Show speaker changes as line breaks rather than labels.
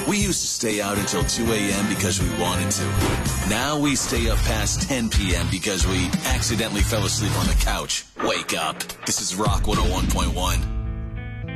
We used to stay out until 2 a.m. because we wanted to. Now we stay up past 10 p.m. because we accidentally fell asleep on the couch. Wake up. This is Rock 101.1.